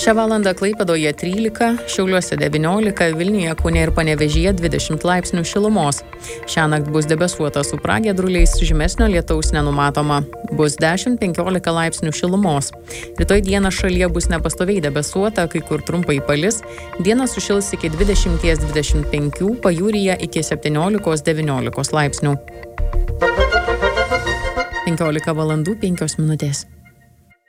Šią valandą Klaipėdoje 13, Šiauliuose 19, Vilniuje, Kaune ir Panevėžyje 20 laipsnių šilumos. Šiąnakt bus debesuota su pragiedruliais, žymesnio lietaus nenumatoma. Bus 10-15 laipsnių šilumos. Rytoj dieną šalyje bus nepastoviai debesuota, kai kur trumpai palis. Dieną sušils iki 20-25, pajūryje iki 17-19 laipsnių. 15 valandų 5 minutės.